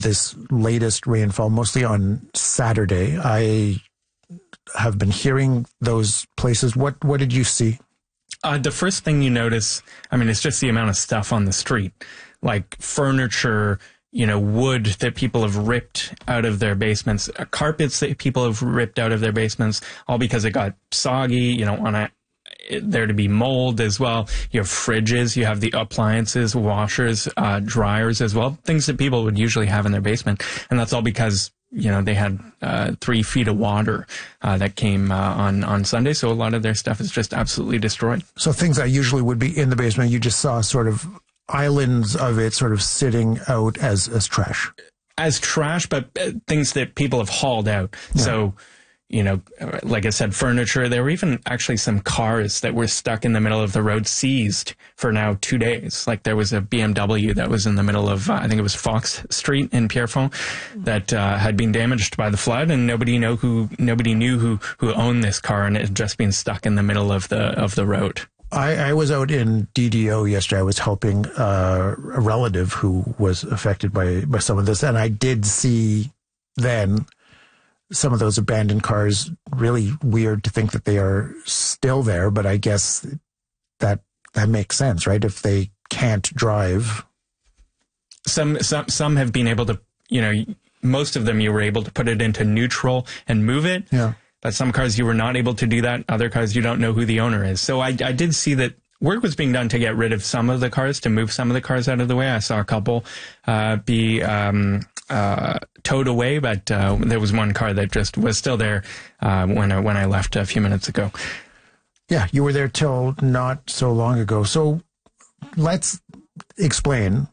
this latest rainfall, mostly on Saturday. I have been hearing those places. What did you see? The first thing you notice, I mean, it's just the amount of stuff on the street, like furniture, wood that people have ripped out of their basements, carpets that people have ripped out of their basements, all because it got soggy. You don't want there to be mold as well. You have fridges, you have the appliances, washers, dryers as well, things that people would usually have in their basement. And that's all because they had 3 feet of water that came on Sunday. So a lot of their stuff is just absolutely destroyed. So things that usually would be in the basement, you just saw sort of islands of it sort of sitting out as trash. As trash, but things that people have hauled out. Yeah. So, like I said, furniture. There were even actually some cars that were stuck in the middle of the road, seized for now 2 days. Like there was a BMW that was in the middle of, I think it was Fox Street in Pierrefonds, that had been damaged by the flood, and nobody knew who owned this car, and it had just been stuck in the middle of the road. I was out in DDO yesterday. I was helping a relative who was affected by some of this, and I did see then some of those abandoned cars. Really weird to think that they are still there, but I guess that makes sense, right? If they can't drive. Some have been able to, most of them you were able to put it into neutral and move it. Yeah. But some cars you were not able to do that. Other cars you don't know who the owner is. So I did see that work was being done to get rid of some of the cars, to move some of the cars out of the way. I saw a couple be towed away, but there was one car that just was still there when I left a few minutes ago. Yeah, you were there till not so long ago. So let's explain,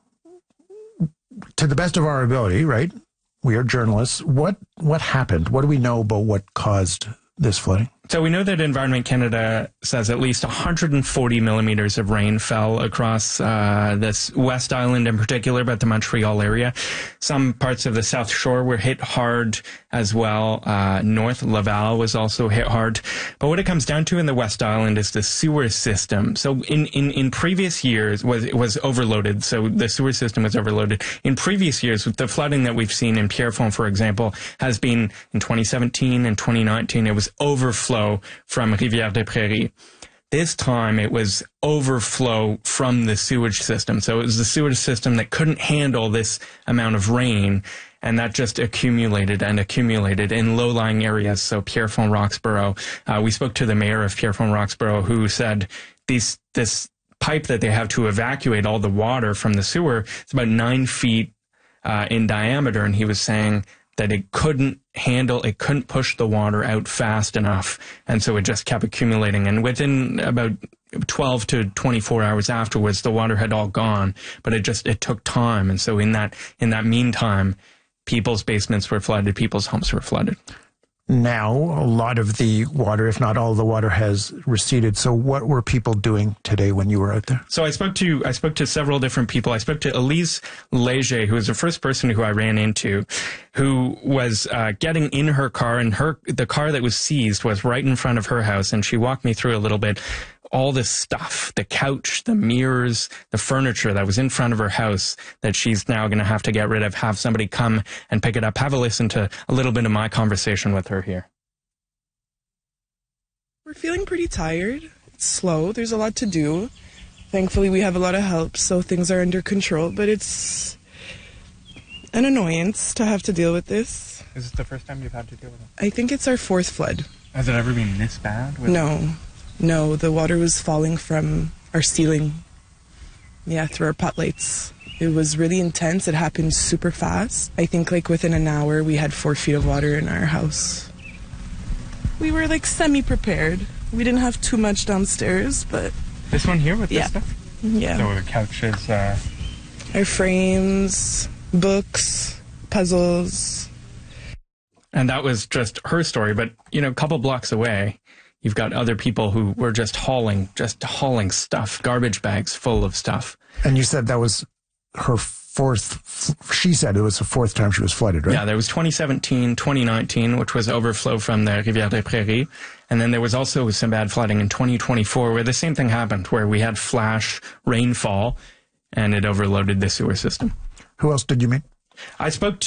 to the best of our ability, right? We are journalists. What happened? What do we know about what caused this flooding? So we know that Environment Canada says at least 140 millimeters of rain fell across this West Island in particular, but the Montreal area. Some parts of the South Shore were hit hard as well. North Laval was also hit hard. But what it comes down to in the West Island is the sewer system. So in previous years it was overloaded. So the sewer system was overloaded. In previous years, the flooding that we've seen in Pierrefonds, for example, has been in 2017 and 2019. It was overflow from Rivière des Prairies. This time it was overflow from the sewage system. So it was the sewage system that couldn't handle this amount of rain, and that just accumulated in low-lying areas. So Pierrefonds, Roxborough. We spoke to the mayor of Pierrefonds, Roxborough, who said this pipe that they have to evacuate all the water from the sewer, it's about 9 feet in diameter, and he was saying that it couldn't push the water out fast enough. And so it just kept accumulating. And within about 12 to 24 hours afterwards, the water had all gone, but it took time. And so in that meantime, people's basements were flooded, people's homes were flooded. Now, a lot of the water, if not all the water, has receded. So what were people doing today when you were out there? So I spoke to several different people. I spoke to Elise Léger, who was the first person who I ran into, who was getting in her car, and the car that was seized was right in front of her house. And she walked me through a little bit all this stuff, the couch, the mirrors, the furniture that was in front of her house that she's now going to have to get rid of, have somebody come and pick it up. Have a listen to a little bit of my conversation with her here. We're feeling pretty tired. It's slow. There's a lot to do. Thankfully, we have a lot of help, so things are under control, but it's an annoyance to have to deal with this. Is this the first time you've had to deal with it? I think it's our 4th flood. Has it ever been this bad? No, the water was falling from our ceiling. Yeah, through our pot lights. It was really intense. It happened super fast. I think within an hour we had 4 feet of water in our house. We were semi-prepared. We didn't have too much downstairs, but... This one here with this stuff? Yeah. So the couches, our frames, books, puzzles. And that was just her story, but, a couple blocks away, you've got other people who were just hauling stuff, garbage bags full of stuff. And you said that was her 4th, she said it was the 4th time she was flooded, right? Yeah, there was 2017, 2019, which was overflow from the Rivière des Prairies. And then there was also some bad flooding in 2024 where the same thing happened, where we had flash rainfall and it overloaded the sewer system. Who else did you meet? I spoke